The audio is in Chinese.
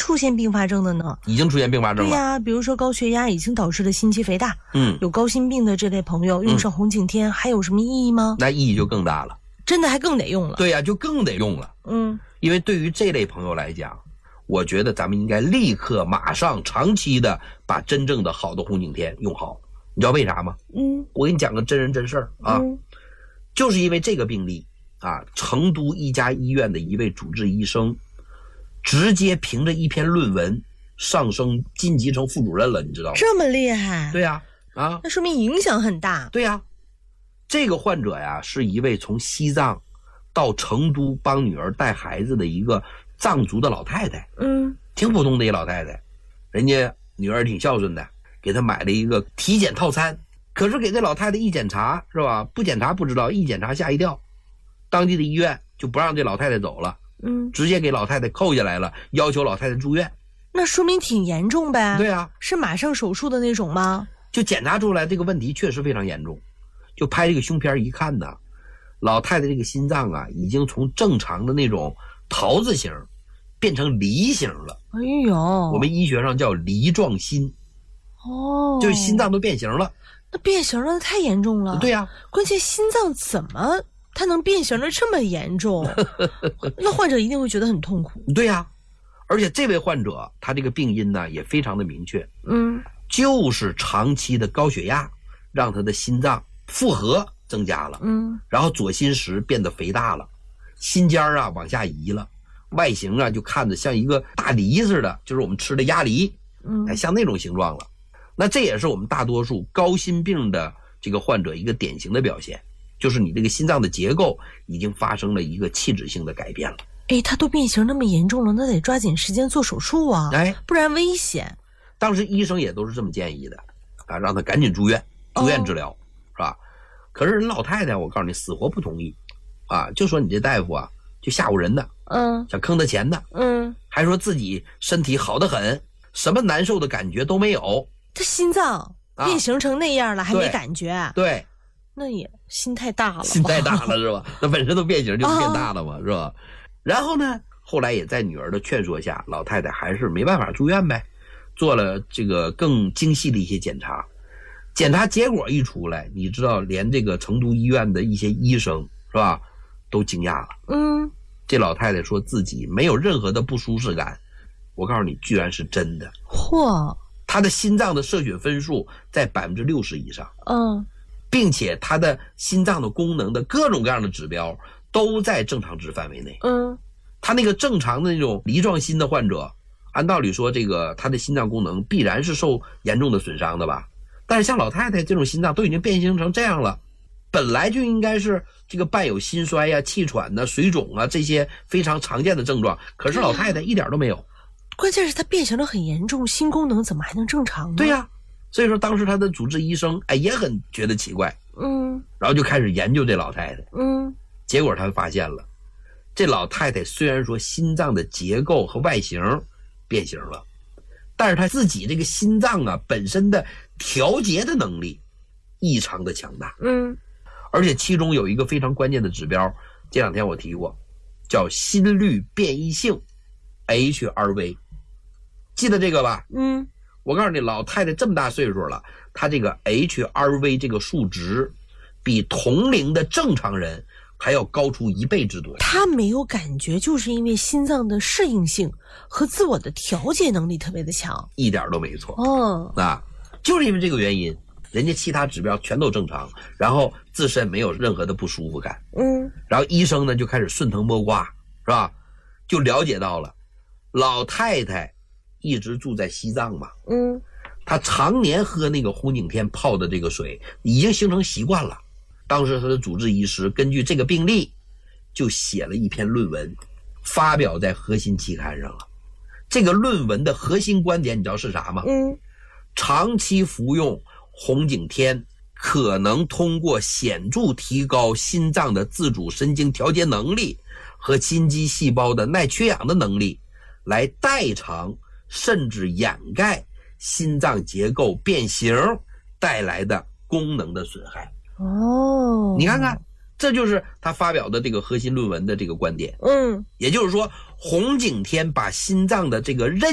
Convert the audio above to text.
出现并发症的呢？ 已经出现并发症了。 对呀，比如说高血压已经导致了心肌肥大，有高心病的这类朋友用上红景天还有什么意义吗？ 那意义就更大了， 真的还更得用了。 对呀，就更得用了。因为对于这类朋友来讲，我觉得咱们应该立刻马上长期的把真正的好的红景天用好。你知道为啥吗？我给你讲个真人真事儿啊，就是因为这个病例啊，成都一家医院的一位主治医生直接凭着一篇论文上升晋级成副主任了，你知道吗？ 这么厉害？ 对呀， 那说明影响很大。 对呀，这个患者呀是一位从西藏到成都帮女儿带孩子的一个藏族的老太太，挺普通的一老太太，人家女儿挺孝顺的，给她买了一个体检套餐，可是给这老太太一检查，是吧？不检查不知道，一检查吓一跳，当地的医院就不让这老太太走了，直接给老太太扣下来了，要求老太太住院。 那说明挺严重呗？ 对啊， 是马上手术的那种吗？ 就检查出来这个问题确实非常严重，就拍这个胸片一看呢，老太太这个心脏啊，已经从正常的那种桃子形变成梨形了。 哎呦， 我们医学上叫梨状心。就是心脏都变形了。 那变形了太严重了。 对呀， 关键心脏怎么它能变形的这么严重？那患者一定会觉得很痛苦。 对呀，而且这位患者他这个病因呢也非常的明确，就是长期的高血压让他的心脏负荷增加了，然后左心室变得肥大了，心尖啊往下移了，外形啊就看着像一个大梨似的，就是我们吃的鸭梨，像那种形状了。那这也是我们大多数高心病的这个患者一个典型的表现，就是你这个心脏的结构已经发生了一个器质性的改变了。 他都变形那么严重了，那得抓紧时间做手术啊，不然危险。 当时医生也都是这么建议的啊，让他赶紧住院治疗，是吧？可是人老太太我告诉你死活不同意啊，就说你这大夫啊就吓唬人的，想坑他钱的，还说自己身体好得很，什么难受的感觉都没有。 他心脏变形成那样了，还没感觉？ 对， 那也心太大了， 心太大了是吧？那本身都变形就是变大了嘛，是吧？然后呢，后来也在女儿的劝说下，老太太还是没办法住院呗，做了这个更精细的一些检查。检查结果一出来，你知道连这个成都医院的一些医生是吧都惊讶了。这老太太说自己没有任何的不舒适感，我告诉你居然是真的。 嚯！ 她的心脏的摄血分数在60%以上，并且她的心脏的功能的各种各样的指标都在正常值范围内。她那个正常的那种梨状心的患者，按道理说这个她的心脏功能必然是受严重的损伤的吧？但是像老太太这种心脏都已经变形成这样了，本来就应该是这个伴有心衰呀、气喘呐、水肿啊这些非常常见的症状，可是老太太一点都没有。 关键是他变形得很严重，心功能怎么还能正常呢？ 对呀，所以说当时他的主治医生也很觉得奇怪，然后就开始研究这老太太，结果他发现了，这老太太虽然说心脏的结构和外形变形了，但是她自己这个心脏啊本身的调节的能力异常的强大，而且其中有一个非常关键的指标，这两天我提过，叫心率变异性 HRV。记得这个吧？我告诉你，老太太这么大岁数了，她这个 HRV 这个数值比同龄的正常人还要高出1倍之多。 她没有感觉，就是因为心脏的适应性和自我的调节能力特别的强， 一点都没错。就是因为这个原因，人家其他指标全都正常，然后自身没有任何的不舒服感。然后医生呢就开始顺藤摸瓜，是吧？就了解到了老太太一直住在西藏嘛，他常年喝那个红景天泡的这个水，已经形成习惯了。当时他的主治医师根据这个病例，就写了一篇论文，发表在《核心》期刊上了。这个论文的核心观点你知道是啥吗？长期服用红景天可能通过显著提高心脏的自主神经调节能力和心肌细胞的耐缺氧的能力，来代偿甚至掩盖心脏结构变形带来的功能的损害。你看看，这就是他发表的这个核心论文的这个观点。也就是说，红景天把心脏的这个韧